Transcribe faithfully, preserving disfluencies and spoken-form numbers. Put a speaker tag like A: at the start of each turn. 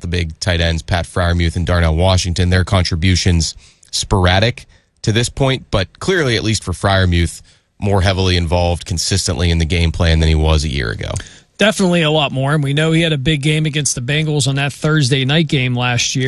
A: the big tight ends, Pat Freiermuth and Darnell Washington. Their contributions sporadic to this point, but clearly, at least for Freiermuth, more heavily involved consistently in the game plan than he was a year ago.
B: Definitely a lot more, and we know he had a big game against the Bengals on that Thursday night game last year.